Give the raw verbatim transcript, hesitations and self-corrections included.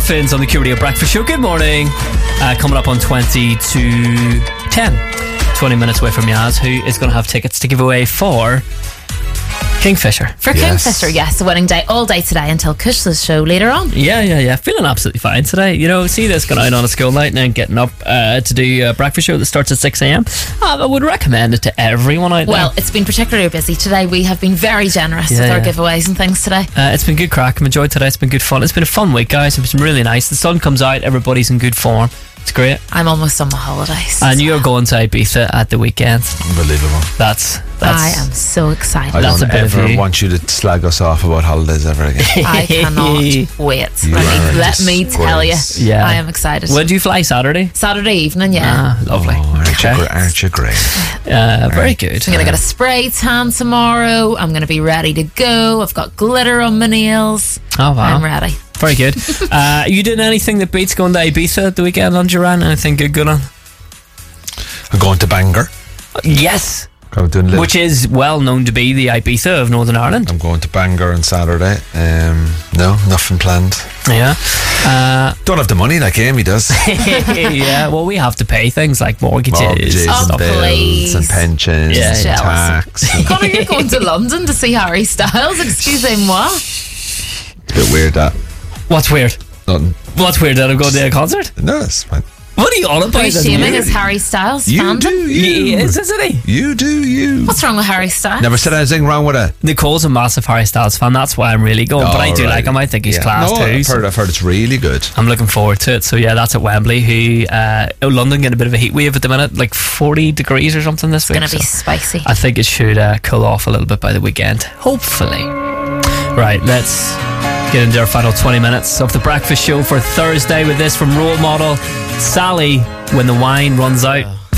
Muffins on the Q Radio Breakfast Show. Good morning. Uh, coming up on twenty to ten. twenty minutes away from Yaz, who is going to have tickets to give away for Kingfisher. For yes. Kingfisher, yes. The winning day all day today until Kush's show later on. Yeah, yeah, yeah. Feeling absolutely fine today. You know, see this going out on a school night and then getting up uh, to do a breakfast show that starts at six a.m. Uh, I would recommend it to everyone out there. Well, it's been particularly busy today. We have been very generous Yeah, with our yeah. giveaways and things today. Uh, it's been good crack. I've enjoyed today. It's been good fun. It's been a fun week, guys. It's been really nice. The sun comes out. Everybody's in good form. It's great. I'm almost on my holidays. And you're going to Ibiza at the weekend. Unbelievable. That's that's. I am so excited. I That's don't a bit of ever you. want you to slag us off about holidays ever again. I cannot wait. You Let are me, a let me tell you. disgrace. Yeah. I am excited. When do you fly? Saturday? Saturday evening, yeah. Ah, lovely. Oh, aren't, Okay. you, gr- aren't you great? Uh, very good. I'm going to get a spray tan tomorrow. I'm going to be ready to go. I've got glitter on my nails. Oh, wow. I'm ready. Very good. uh, you doing anything that beats going to Ibiza at the weekend on Duran? Anything good going on? I'm going to Bangor. Yes. I'm doing a little- Which is well known to be the Ibiza of Northern Ireland. I'm going to Bangor on Saturday. Um, no, nothing planned. Yeah. Uh, Don't have the money like Amy does. yeah. Well, we have to pay things like mortgages, Mortgages Oh, and bills please. and pensions Yeah, and jealous. tax. And Connor, you're going to London to see Harry Styles. Excusez-moi. it's a bit weird that. What's weird? Nothing. What's weird that I'm going to a concert? No, it's fine. What are you on about? Are you shaming his Harry Styles You fandom? do you. He is, isn't he? You do you. What's wrong with Harry Styles? Never said anything wrong with it. Nicole's a massive Harry Styles fan. That's why I'm really going. but I do All right. like him. I think he's Yeah. class no, too. I've so heard, I've heard it's really good. I'm looking forward to it. So yeah, that's at Wembley. Who uh, oh, London getting a bit of a heat wave at the minute, like forty degrees or something this It's week. going to be so spicy. I think it should uh, cool off a little bit by the weekend, hopefully. Right, let's get into our final twenty minutes of the breakfast show for Thursday with this from Role Model, Sally, When the Wine Runs Out.